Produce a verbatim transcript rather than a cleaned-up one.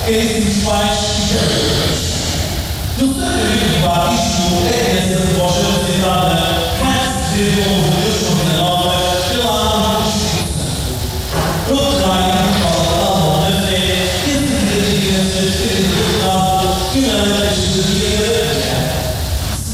caríssimos pais e cabeças. No sacramento do batismo, a criança de voz apresentada vai receber o